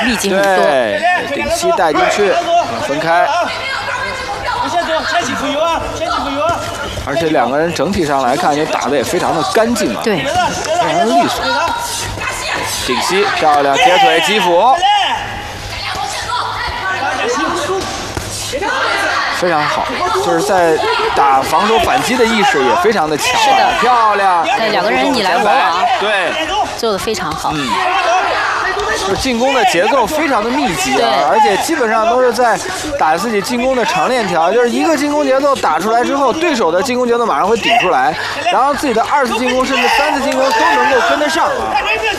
密集很多。 对，顶膝带进去，分开。而且两个人整体上来看，就打得也非常的干净啊， 对， 非常的利索。顶膝漂亮，贴腿击腹，非常好，就是在打防守反击的意识也非常的强。 是的， 漂亮。 两个人你来我往， 对， 做得非常好。 就是进攻的节奏非常的密集啊，而且基本上都是在打自己进攻的长链条，就是一个进攻节奏打出来之后，对手的进攻节奏马上会顶出来，然后自己的2次进攻甚至3次进攻都能够跟得上啊。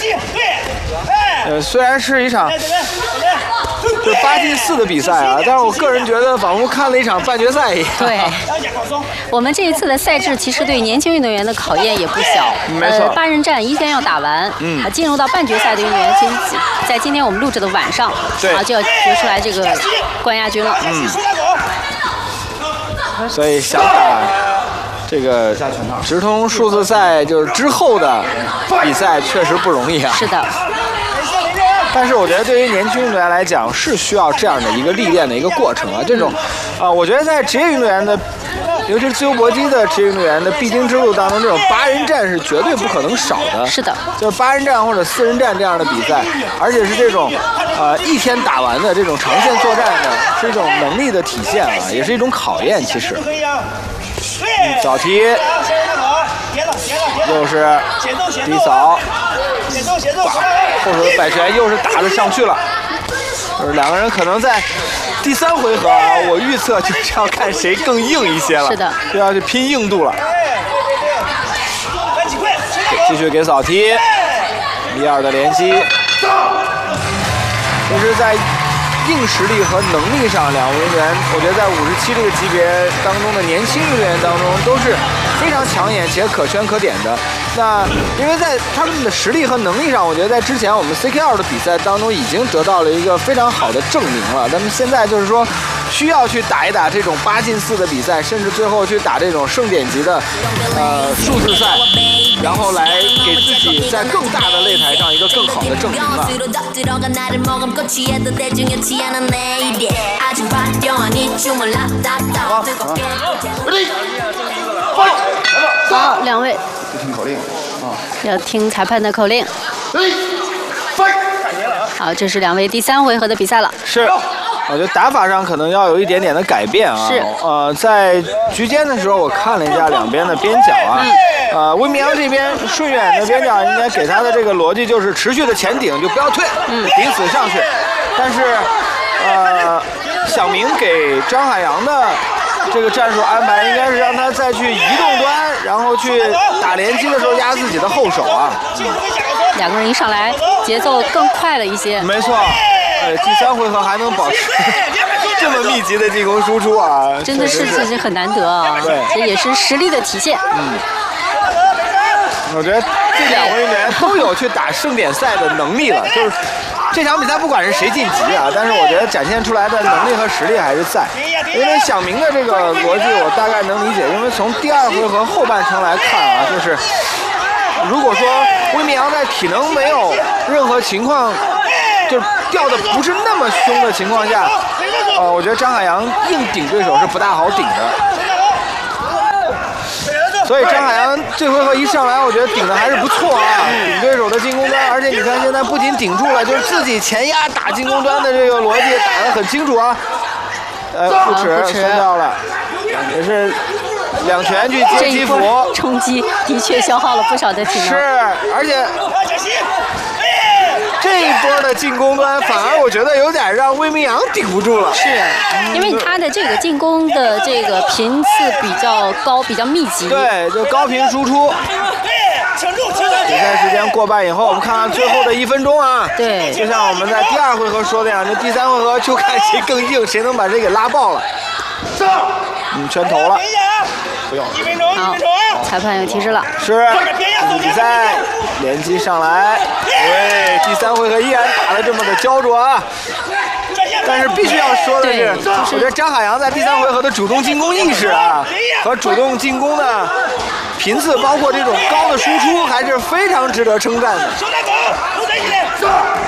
虽然是一场就8进4的比赛啊，但是我个人觉得仿佛看了一场半决赛一样。 对，我们这一次的赛制其实对年轻运动员的考验也不小。 没错 ，8人战一天要打完，进入到半决赛的运动员，其实在今天我们录制的晚上，就要决出来这个冠亚军了。 所以想打这个直通数字赛就是之后的比赛确实不容易啊。 是的。 但是我觉得对于年轻运动员来讲，是需要这样的一个历练的一个过程啊。这种，我觉得在职业运动员的，尤其是自由搏击的职业运动员的必经之路当中，这种8人战是绝对不可能少的。 是的， 就是8人战或者4人战这样的比赛，而且是这种，一天打完的这种长线作战的，是一种能力的体现啊，也是一种考验。其实，早踢，又是低扫。后手的摆拳又是打得上去了，就是两个人可能在第3回合啊，我预测就是要看谁更硬一些了， 是的， 就要去拼硬度了。继续给扫踢，1-2的连击。其实，在硬实力和能力上，两位运动员，我觉得在57这个级别当中的年轻运动员当中都是非常抢眼且可圈可点的。那因为在他们的实力和能力上，我觉得在之前我们 CK2 的比赛当中已经得到了一个非常好的证明了。那么现在就是说，需要去打一打这种8进4的比赛，甚至最后去打这种盛典级的数字赛，然后来给自己在更大的擂台上一个更好的证明了。 好，两位听口令啊， 要听裁判的口令。好，这是两位第3回合的比赛了。 是。我觉得打法上可能要有一点点的改变啊。 是。 在局间的时候，我看了一下两边的边角啊。魏明阳这边顺远的边角应该给他的这个逻辑就是持续的前顶，就不要退，顶死上去。但是，小明给张海洋的这个战术安排应该是让他再去移动端，然后去打连击的时候压自己的后手啊。 两个人一上来节奏更快了一些。 没错。第3回合还能保持这么密集的进攻输出啊， 真的是这是很难得啊。 对， 这也是实力的体现。 我觉得这2位运动员都有去打盛典赛的能力了，就是这场比赛不管是谁晋级啊，但是我觉得展现出来的能力和实力还是在。因为小明的这个逻辑我大概能理解，因为从第2回合后半程来看啊，就是如果说魏明阳在体能没有任何情况就是掉的不是那么凶的情况下，我觉得张海洋硬顶对手是不大好顶的。所以张海洋这回合一上来，我觉得顶的还是不错啊，顶对手的进攻端，而且你看现在不仅顶住了，就是自己前压打进攻端的这个逻辑打得很清楚啊。护齿松掉了，也是2拳去接击服， 冲击的确消耗了不少的体能。 是，而且这一波的进攻端反而我觉得有点让魏明阳顶不住了。 是，因为他的这个进攻的这个频次比较高，比较密集。 对，就高频输出。比赛时间过半以后，我们看看最后的1分钟啊。 对， 就像我们在第2回合说的样，这第3回合就看谁更硬，谁能把这给拉爆了。圈头了，不用。 好，裁判有提示了。 是，继续比赛，连击上来。对，第3回合依然打得这么的焦灼啊。但是必须要说的是，我觉得张海洋在第3回合的主动进攻意识啊，和主动进攻的频次，包括这种高的输出，还是非常值得称赞的。